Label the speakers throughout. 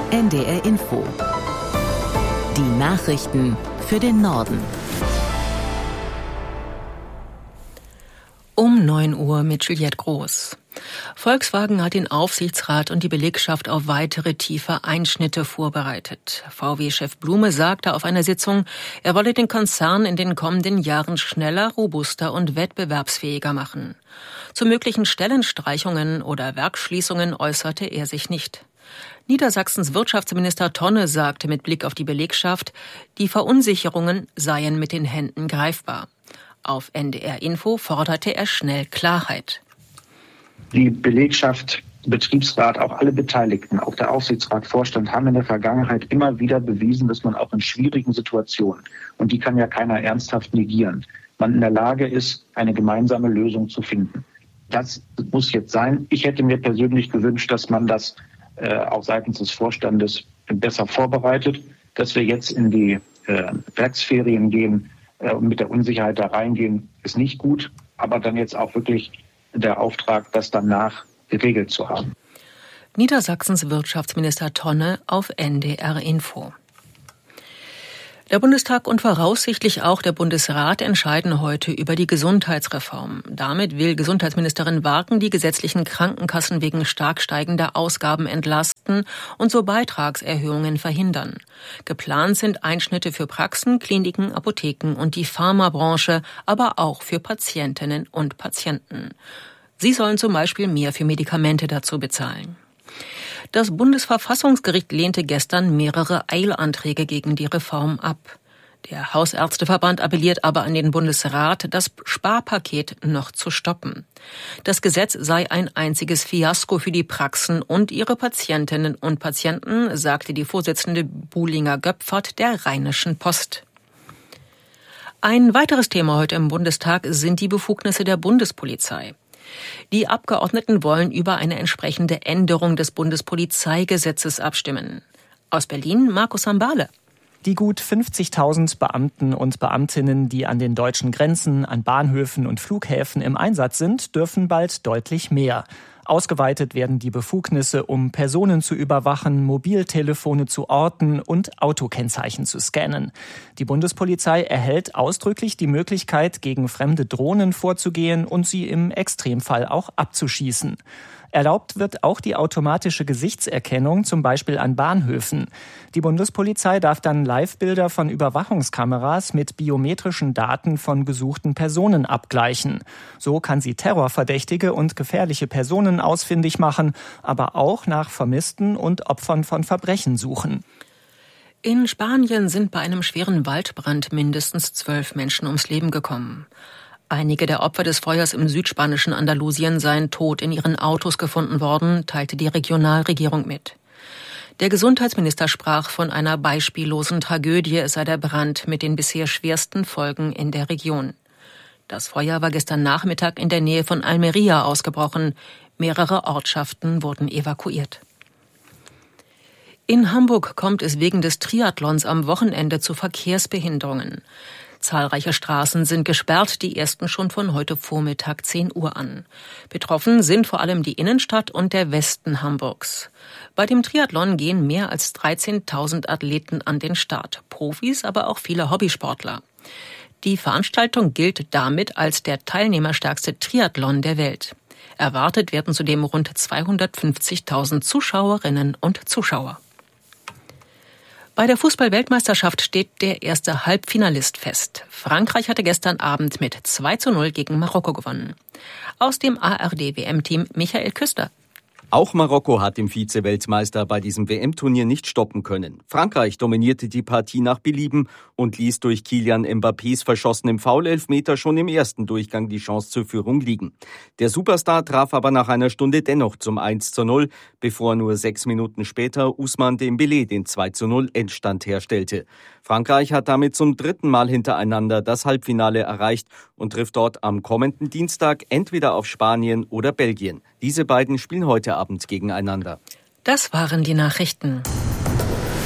Speaker 1: NDR Info. Die Nachrichten für den Norden.
Speaker 2: Um 9 Uhr mit Juliette Groß. Volkswagen hat den Aufsichtsrat und die Belegschaft auf weitere tiefe Einschnitte vorbereitet. VW-Chef Blume sagte auf einer Sitzung, er wolle den Konzern in den kommenden Jahren schneller, robuster und wettbewerbsfähiger machen. Zu möglichen Stellenstreichungen oder Werksschließungen äußerte er sich nicht. Niedersachsens Wirtschaftsminister Tonne sagte mit Blick auf die Belegschaft, die Verunsicherungen seien mit den Händen greifbar. Auf NDR Info forderte er schnell Klarheit.
Speaker 3: Die Belegschaft, Betriebsrat, auch alle Beteiligten, auch der Aufsichtsrat, Vorstand haben in der Vergangenheit immer wieder bewiesen, dass man auch in schwierigen Situationen, und die kann ja keiner ernsthaft negieren, man in der Lage ist, eine gemeinsame Lösung zu finden. Das muss jetzt sein. Ich hätte mir persönlich gewünscht, dass man das auch seitens des Vorstandes besser vorbereitet, dass wir jetzt in die Werksferien gehen und mit der Unsicherheit da reingehen, ist nicht gut, aber dann jetzt auch wirklich der Auftrag, das danach geregelt zu haben.
Speaker 2: Niedersachsens Wirtschaftsminister Tonne auf NDR Info. Der Bundestag und voraussichtlich auch der Bundesrat entscheiden heute über die Gesundheitsreform. Damit will Gesundheitsministerin Warken die gesetzlichen Krankenkassen wegen stark steigender Ausgaben entlasten und so Beitragserhöhungen verhindern. Geplant sind Einschnitte für Praxen, Kliniken, Apotheken und die Pharmabranche, aber auch für Patientinnen und Patienten. Sie sollen zum Beispiel mehr für Medikamente dazu bezahlen. Das Bundesverfassungsgericht lehnte gestern mehrere Eilanträge gegen die Reform ab. Der Hausärzteverband appelliert aber an den Bundesrat, das Sparpaket noch zu stoppen. Das Gesetz sei ein einziges Fiasko für die Praxen und ihre Patientinnen und Patienten, sagte die Vorsitzende Buhlinger-Göpfert der Rheinischen Post. Ein weiteres Thema heute im Bundestag sind die Befugnisse der Bundespolizei. Die Abgeordneten wollen über eine entsprechende Änderung des Bundespolizeigesetzes abstimmen. Aus Berlin, Markus Sambale.
Speaker 4: Die gut 50.000 Beamten und Beamtinnen, die an den deutschen Grenzen, an Bahnhöfen und Flughäfen im Einsatz sind, dürfen bald deutlich mehr. Ausgeweitet werden die Befugnisse, um Personen zu überwachen, Mobiltelefone zu orten und Autokennzeichen zu scannen. Die Bundespolizei erhält ausdrücklich die Möglichkeit, gegen fremde Drohnen vorzugehen und sie im Extremfall auch abzuschießen. Erlaubt wird auch die automatische Gesichtserkennung, zum Beispiel an Bahnhöfen. Die Bundespolizei darf dann Live-Bilder von Überwachungskameras mit biometrischen Daten von gesuchten Personen abgleichen. So kann sie Terrorverdächtige und gefährliche Personen ausfindig machen, aber auch nach Vermissten und Opfern von Verbrechen suchen.
Speaker 2: In Spanien sind bei einem schweren Waldbrand mindestens 12 Menschen ums Leben gekommen. Einige der Opfer des Feuers im südspanischen Andalusien seien tot in ihren Autos gefunden worden, teilte die Regionalregierung mit. Der Gesundheitsminister sprach von einer beispiellosen Tragödie, es sei der Brand mit den bisher schwersten Folgen in der Region. Das Feuer war gestern Nachmittag in der Nähe von Almería ausgebrochen. Mehrere Ortschaften wurden evakuiert. In Hamburg kommt es wegen des Triathlons am Wochenende zu Verkehrsbehinderungen. Zahlreiche Straßen sind gesperrt, die ersten schon von heute Vormittag 10 Uhr an. Betroffen sind vor allem die Innenstadt und der Westen Hamburgs. Bei dem Triathlon gehen mehr als 13.000 Athleten an den Start, Profis, aber auch viele Hobbysportler. Die Veranstaltung gilt damit als der teilnehmerstärkste Triathlon der Welt. Erwartet werden zudem rund 250.000 Zuschauerinnen und Zuschauer. Bei der Fußball-Weltmeisterschaft steht der erste Halbfinalist fest. Frankreich hatte gestern Abend mit 2:0 gegen Marokko gewonnen. Aus dem ARD-WM-Team Michael Küster.
Speaker 5: Auch Marokko hat den Vize-Weltmeister bei diesem WM-Turnier nicht stoppen können. Frankreich dominierte die Partie nach Belieben und ließ durch Kylian Mbappés verschossenem Foul-Elfmeter schon im ersten Durchgang die Chance zur Führung liegen. Der Superstar traf aber nach einer Stunde dennoch zum 1:0, bevor nur 6 Minuten später Ousmane Dembélé den 2:0 Endstand herstellte. Frankreich hat damit zum 3. Mal hintereinander das Halbfinale erreicht und trifft dort am kommenden Dienstag entweder auf Spanien oder Belgien. Diese beiden spielen heute Abend gegeneinander.
Speaker 2: Das waren die Nachrichten.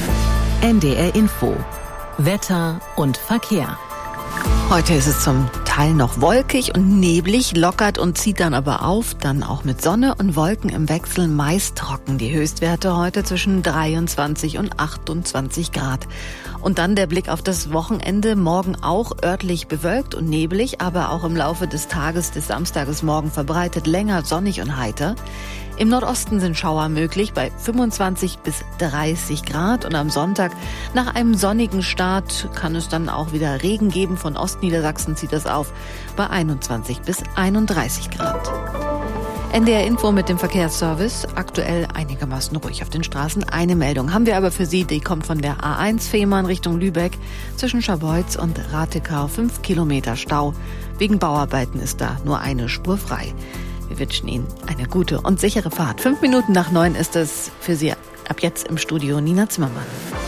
Speaker 1: NDR Info. Wetter und Verkehr.
Speaker 6: Heute ist es zum Teil noch wolkig und neblig, lockert und zieht dann aber auf, dann auch mit Sonne und Wolken im Wechsel, meist trocken. Die Höchstwerte heute zwischen 23 und 28 Grad. Und dann der Blick auf das Wochenende, morgen auch örtlich bewölkt und neblig, aber auch im Laufe des Tages des Samstages morgen verbreitet länger sonnig und heiter. Im Nordosten sind Schauer möglich bei 25 bis 30 Grad und am Sonntag nach einem sonnigen Start kann es dann auch wieder Regen geben. Von Ostniedersachsen zieht es auf bei 21 bis 31 Grad. NDR Info mit dem Verkehrsservice. Aktuell einigermaßen ruhig auf den Straßen. Eine Meldung haben wir aber für Sie, die kommt von der A1 Fehmarn Richtung Lübeck. Zwischen Scharbeutz und Ratekau 5 Kilometer Stau. Wegen Bauarbeiten ist da nur eine Spur frei. Wir wünschen Ihnen eine gute und sichere Fahrt. 5 Minuten nach 9 ist es für Sie ab jetzt im Studio Nina Zimmermann.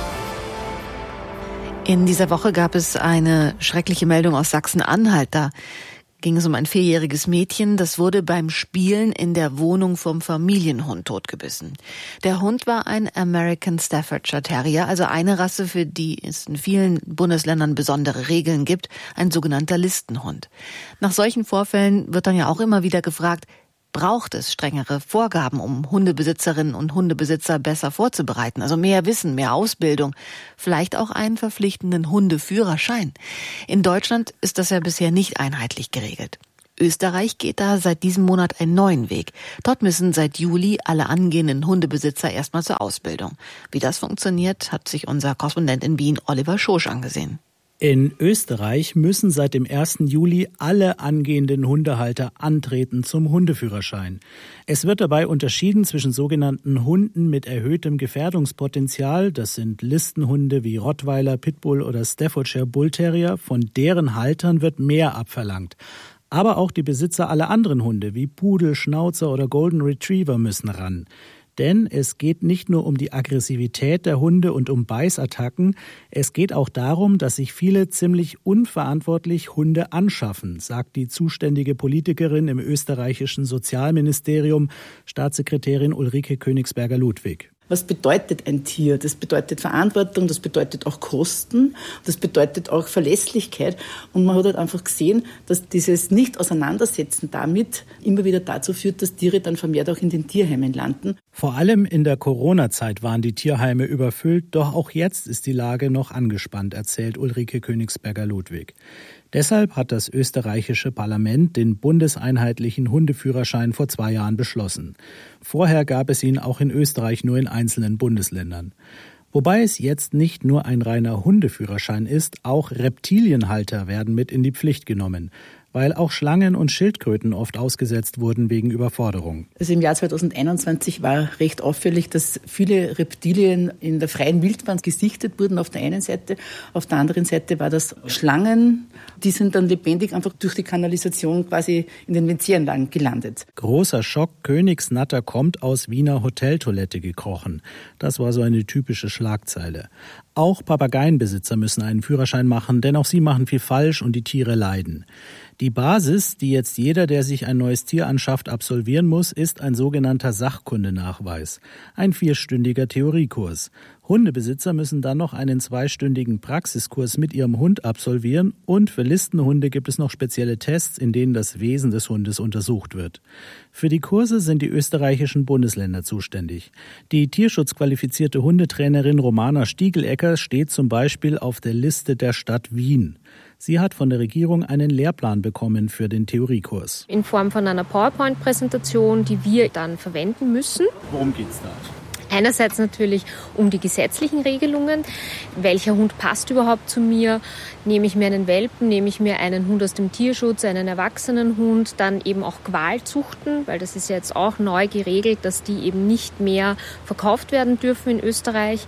Speaker 6: In dieser Woche gab es eine schreckliche Meldung aus Sachsen-Anhalt. Da ging es um ein 4-jähriges Mädchen, das wurde beim Spielen in der Wohnung vom Familienhund totgebissen. Der Hund war ein American Staffordshire Terrier, also eine Rasse, für die es in vielen Bundesländern besondere Regeln gibt, ein sogenannter Listenhund. Nach solchen Vorfällen wird dann ja auch immer wieder gefragt, braucht es strengere Vorgaben, um Hundebesitzerinnen und Hundebesitzer besser vorzubereiten? Also mehr Wissen, mehr Ausbildung, vielleicht auch einen verpflichtenden Hundeführerschein. In Deutschland ist das ja bisher nicht einheitlich geregelt. Österreich geht da seit diesem Monat einen neuen Weg. Dort müssen seit Juli alle angehenden Hundebesitzer erstmal zur Ausbildung. Wie das funktioniert, hat sich unser Korrespondent in Wien, Oliver Schosch, angesehen.
Speaker 7: In Österreich müssen seit dem 1. Juli alle angehenden Hundehalter antreten zum Hundeführerschein. Es wird dabei unterschieden zwischen sogenannten Hunden mit erhöhtem Gefährdungspotenzial, das sind Listenhunde wie Rottweiler, Pitbull oder Staffordshire Bull Terrier, von deren Haltern wird mehr abverlangt. Aber auch die Besitzer aller anderen Hunde wie Pudel, Schnauzer oder Golden Retriever müssen ran. Denn es geht nicht nur um die Aggressivität der Hunde und um Beißattacken, es geht auch darum, dass sich viele ziemlich unverantwortlich Hunde anschaffen, sagt die zuständige Politikerin im österreichischen Sozialministerium, Staatssekretärin Ulrike Königsberger-Ludwig.
Speaker 8: Was bedeutet ein Tier? Das bedeutet Verantwortung, das bedeutet auch Kosten, das bedeutet auch Verlässlichkeit. Und man hat halt einfach gesehen, dass dieses Nicht-Auseinandersetzen damit immer wieder dazu führt, dass Tiere dann vermehrt auch in den Tierheimen landen.
Speaker 7: Vor allem in der Corona-Zeit waren die Tierheime überfüllt, doch auch jetzt ist die Lage noch angespannt, erzählt Ulrike Königsberger-Ludwig. Deshalb hat das österreichische Parlament den bundeseinheitlichen Hundeführerschein vor 2 Jahren beschlossen. Vorher gab es ihn auch in Österreich nur in einzelnen Bundesländern. Wobei es jetzt nicht nur ein reiner Hundeführerschein ist, auch Reptilienhalter werden mit in die Pflicht genommen, weil auch Schlangen und Schildkröten oft ausgesetzt wurden wegen Überforderung.
Speaker 8: Also im Jahr 2021 war recht auffällig, dass viele Reptilien in der freien Wildbahn gesichtet wurden auf der einen Seite. Auf der anderen Seite war das Schlangen, die sind dann lebendig einfach durch die Kanalisation quasi in den WC-Anlagen gelandet.
Speaker 7: Großer Schock, Königsnatter kommt aus Wiener Hoteltoilette gekrochen. Das war so eine typische Schlagzeile. Auch Papageienbesitzer müssen einen Führerschein machen, denn auch sie machen viel falsch und die Tiere leiden. Die Basis, die jetzt jeder, der sich ein neues Tier anschafft, absolvieren muss, ist ein sogenannter Sachkundenachweis. Ein 4-stündiger Theoriekurs. Hundebesitzer müssen dann noch einen 2-stündigen Praxiskurs mit ihrem Hund absolvieren und für Listenhunde gibt es noch spezielle Tests, in denen das Wesen des Hundes untersucht wird. Für die Kurse sind die österreichischen Bundesländer zuständig. Die tierschutzqualifizierte Hundetrainerin Romana Stiegelecker steht zum Beispiel auf der Liste der Stadt Wien. Sie hat von der Regierung einen Lehrplan bekommen für den Theoriekurs.
Speaker 9: In Form von einer PowerPoint-Präsentation, die wir dann verwenden müssen.
Speaker 7: Worum geht's da?
Speaker 9: Einerseits natürlich um die gesetzlichen Regelungen. Welcher Hund passt überhaupt zu mir? Nehme ich mir einen Welpen, nehme ich mir einen Hund aus dem Tierschutz, einen erwachsenen Hund, dann eben auch Qualzuchten, weil das ist ja jetzt auch neu geregelt, dass die eben nicht mehr verkauft werden dürfen in Österreich.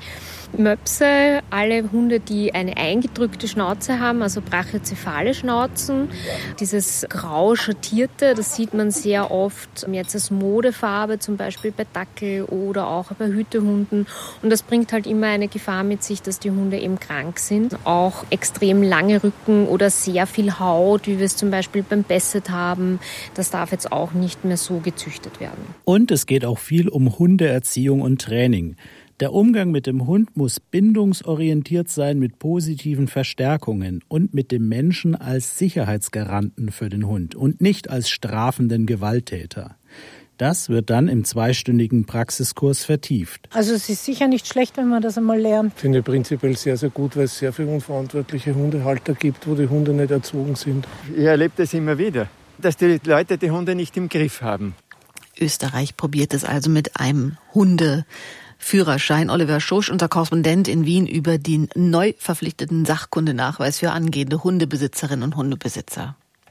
Speaker 9: Möpse, alle Hunde, die eine eingedrückte Schnauze haben, also brachiozephale Schnauzen. Dieses grau schattierte, das sieht man sehr oft jetzt als Modefarbe, zum Beispiel bei Dackel oder auch bei Hütehunden. Und das bringt halt immer eine Gefahr mit sich, dass die Hunde eben krank sind. Auch extrem lange Rücken oder sehr viel Haut, wie wir es zum Beispiel beim Basset haben, das darf jetzt auch nicht mehr so gezüchtet werden.
Speaker 7: Und es geht auch viel um Hundeerziehung und Training. Der Umgang mit dem Hund muss bindungsorientiert sein mit positiven Verstärkungen und mit dem Menschen als Sicherheitsgaranten für den Hund und nicht als strafenden Gewalttäter. Das wird dann im 2-stündigen Praxiskurs vertieft.
Speaker 10: Also es ist sicher nicht schlecht, wenn man das einmal lernt.
Speaker 11: Ich finde prinzipiell sehr, sehr gut, weil es sehr viele unverantwortliche Hundehalter gibt, wo die Hunde nicht erzogen sind.
Speaker 12: Ich erlebe das immer wieder, dass die Leute die Hunde nicht im Griff haben.
Speaker 6: Österreich probiert es also mit einem Hundeführerschein. Oliver Schosch, unser Korrespondent in Wien, über den neu verpflichteten Sachkundenachweis für angehende Hundebesitzerinnen und Hundebesitzer.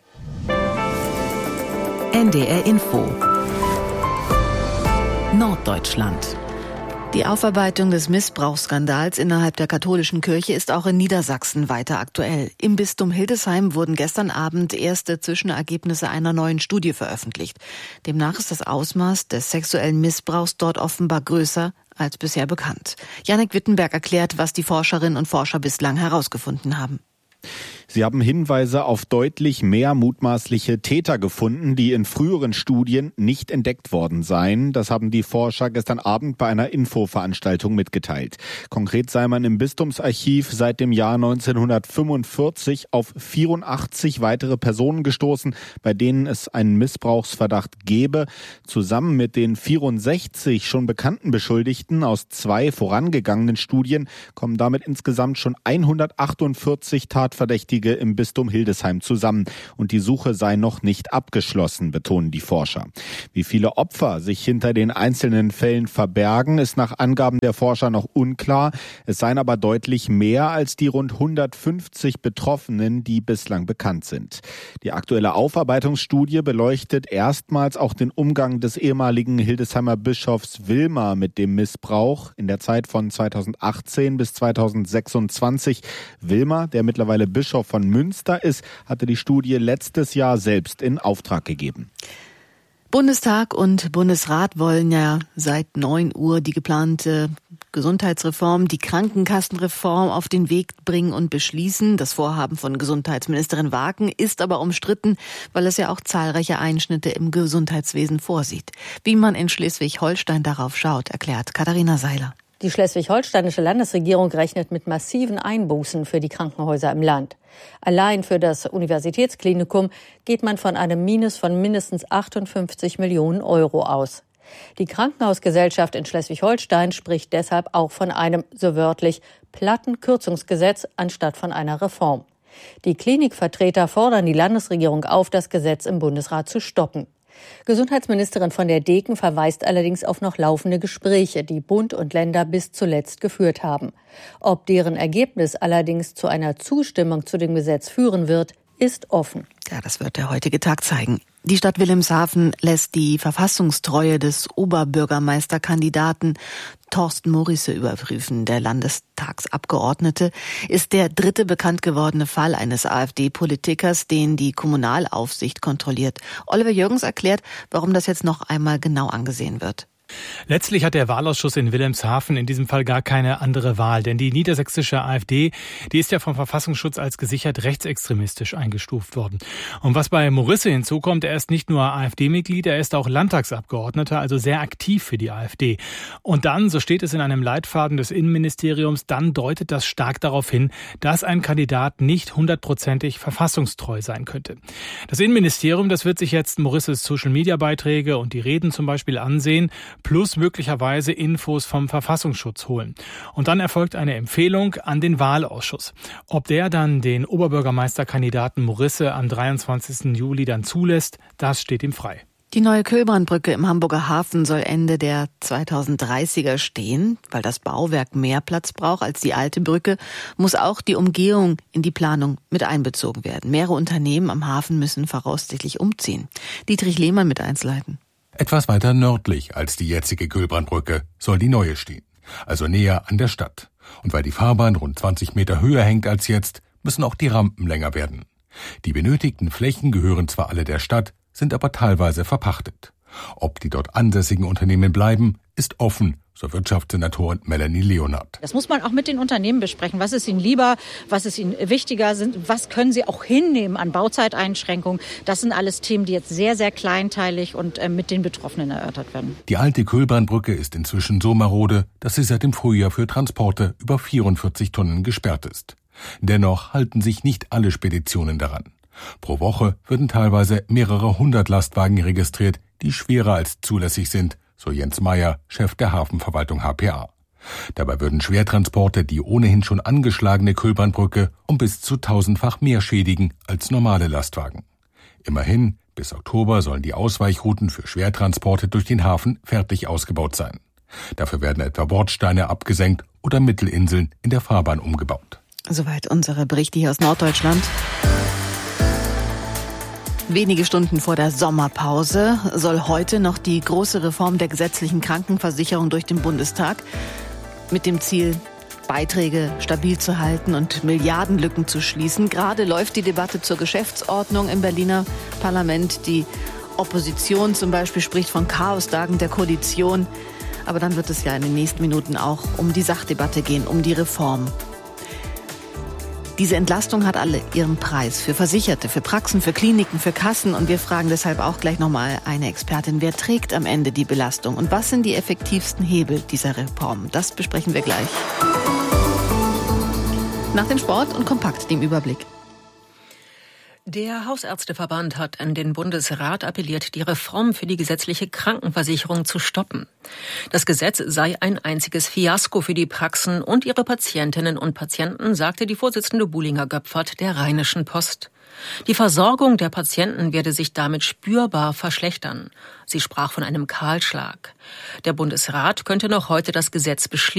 Speaker 1: NDR Info Norddeutschland.
Speaker 6: Die Aufarbeitung des Missbrauchsskandals innerhalb der katholischen Kirche ist auch in Niedersachsen weiter aktuell. Im Bistum Hildesheim wurden gestern Abend erste Zwischenergebnisse einer neuen Studie veröffentlicht. Demnach ist das Ausmaß des sexuellen Missbrauchs dort offenbar größer als bisher bekannt. Jannik Wittenberg erklärt, was die Forscherinnen und Forscher bislang herausgefunden haben.
Speaker 13: Sie haben Hinweise auf deutlich mehr mutmaßliche Täter gefunden, die in früheren Studien nicht entdeckt worden seien. Das haben die Forscher gestern Abend bei einer Infoveranstaltung mitgeteilt. Konkret sei man im Bistumsarchiv seit dem Jahr 1945 auf 84 weitere Personen gestoßen, bei denen es einen Missbrauchsverdacht gebe. Zusammen mit den 64 schon bekannten Beschuldigten aus 2 vorangegangenen Studien kommen damit insgesamt schon 148 Tatverdächtige im Bistum Hildesheim zusammen. Und die Suche sei noch nicht abgeschlossen, betonen die Forscher. Wie viele Opfer sich hinter den einzelnen Fällen verbergen, ist nach Angaben der Forscher noch unklar. Es seien aber deutlich mehr als die rund 150 Betroffenen, die bislang bekannt sind. Die aktuelle Aufarbeitungsstudie beleuchtet erstmals auch den Umgang des ehemaligen Hildesheimer Bischofs Wilmer mit dem Missbrauch in der Zeit von 2018 bis 2026. Wilmer, der mittlerweile Bischof von Münster ist, hatte die Studie letztes Jahr selbst in Auftrag gegeben.
Speaker 6: Bundestag und Bundesrat wollen ja seit 9 Uhr die geplante Gesundheitsreform, die Krankenkassenreform auf den Weg bringen und beschließen. Das Vorhaben von Gesundheitsministerin Wagen ist aber umstritten, weil es ja auch zahlreiche Einschnitte im Gesundheitswesen vorsieht. Wie man in Schleswig-Holstein darauf schaut, erklärt Katharina Seiler.
Speaker 14: Die schleswig-holsteinische Landesregierung rechnet mit massiven Einbußen für die Krankenhäuser im Land. Allein für das Universitätsklinikum geht man von einem Minus von mindestens 58 Millionen Euro aus. Die Krankenhausgesellschaft in Schleswig-Holstein spricht deshalb auch von einem, so wörtlich, platten Kürzungsgesetz anstatt von einer Reform. Die Klinikvertreter fordern die Landesregierung auf, das Gesetz im Bundesrat zu stoppen. Gesundheitsministerin von der Deken verweist allerdings auf noch laufende Gespräche, die Bund und Länder bis zuletzt geführt haben. Ob deren Ergebnis allerdings zu einer Zustimmung zu dem Gesetz führen wird, ist offen.
Speaker 6: Ja, das wird der heutige Tag zeigen. Die Stadt Wilhelmshaven lässt die Verfassungstreue des Oberbürgermeisterkandidaten Thorsten Morisse überprüfen. Der Landestagsabgeordnete ist der dritte bekannt gewordene Fall eines AfD-Politikers, den die Kommunalaufsicht kontrolliert. Oliver Jürgens erklärt, warum das jetzt noch einmal genau angesehen wird.
Speaker 15: Letztlich hat der Wahlausschuss in Wilhelmshaven in diesem Fall gar keine andere Wahl, denn die niedersächsische AfD, die ist ja vom Verfassungsschutz als gesichert rechtsextremistisch eingestuft worden. Und was bei Morisse hinzukommt, er ist nicht nur AfD-Mitglied, er ist auch Landtagsabgeordneter, also sehr aktiv für die AfD. Und dann, so steht es in einem Leitfaden des Innenministeriums, dann deutet das stark darauf hin, dass ein Kandidat nicht 100%ig verfassungstreu sein könnte. Das Innenministerium, das wird sich jetzt Morisses Social-Media-Beiträge und die Reden zum Beispiel ansehen, plus möglicherweise Infos vom Verfassungsschutz holen. Und dann erfolgt eine Empfehlung an den Wahlausschuss. Ob der dann den Oberbürgermeisterkandidaten Morisse am 23. Juli dann zulässt, das steht ihm frei.
Speaker 6: Die neue Kölbernbrücke im Hamburger Hafen soll Ende der 2030er stehen. Weil das Bauwerk mehr Platz braucht als die alte Brücke, muss auch die Umgehung in die Planung mit einbezogen werden. Mehrere Unternehmen am Hafen müssen voraussichtlich umziehen. Dietrich Lehmann mit Einzelheiten.
Speaker 16: Etwas weiter nördlich als die jetzige Kölbernbrücke soll die neue stehen, also näher an der Stadt. Und weil die Fahrbahn rund 20 Meter höher hängt als jetzt, müssen auch die Rampen länger werden. Die benötigten Flächen gehören zwar alle der Stadt, sind aber teilweise verpachtet. Ob die dort ansässigen Unternehmen bleiben, ist offen, so Wirtschaftssenatorin Melanie Leonard.
Speaker 17: Das muss man auch mit den Unternehmen besprechen. Was ist ihnen lieber, was ist ihnen wichtiger, was können sie auch hinnehmen an Bauzeiteinschränkungen. Das sind alles Themen, die jetzt sehr, sehr kleinteilig und mit den Betroffenen erörtert werden.
Speaker 16: Die alte Kölbernbrücke ist inzwischen so marode, dass sie seit dem Frühjahr für Transporte über 44 Tonnen gesperrt ist. Dennoch halten sich nicht alle Speditionen daran. Pro Woche würden teilweise mehrere hundert Lastwagen registriert, die schwerer als zulässig sind, so Jens Meyer, Chef der Hafenverwaltung HPA. Dabei würden Schwertransporte die ohnehin schon angeschlagene Kölbernbrücke um bis zu 1000-fach mehr schädigen als normale Lastwagen. Immerhin, bis Oktober sollen die Ausweichrouten für Schwertransporte durch den Hafen fertig ausgebaut sein. Dafür werden etwa Bordsteine abgesenkt oder Mittelinseln in der Fahrbahn umgebaut.
Speaker 6: Soweit unsere Berichte hier aus Norddeutschland. Wenige Stunden vor der Sommerpause soll heute noch die große Reform der gesetzlichen Krankenversicherung durch den Bundestag mit dem Ziel, Beiträge stabil zu halten und Milliardenlücken zu schließen. Gerade läuft die Debatte zur Geschäftsordnung im Berliner Parlament. Die Opposition zum Beispiel spricht von Chaostagen der Koalition. Aber dann wird es ja in den nächsten Minuten auch um die Sachdebatte gehen, um die Reform. Diese Entlastung hat alle ihren Preis. Für Versicherte, für Praxen, für Kliniken, für Kassen. Und wir fragen deshalb auch gleich nochmal eine Expertin. Wer trägt am Ende die Belastung? Und was sind die effektivsten Hebel dieser Reform? Das besprechen wir gleich. Nach dem Sport und kompakt dem Überblick.
Speaker 2: Der Hausärzteverband hat an den Bundesrat appelliert, die Reform für die gesetzliche Krankenversicherung zu stoppen. Das Gesetz sei ein einziges Fiasko für die Praxen und ihre Patientinnen und Patienten, sagte die Vorsitzende Buhlinger-Göpfert der Rheinischen Post. Die Versorgung der Patienten werde sich damit spürbar verschlechtern. Sie sprach von einem Kahlschlag. Der Bundesrat könnte noch heute das Gesetz beschließen.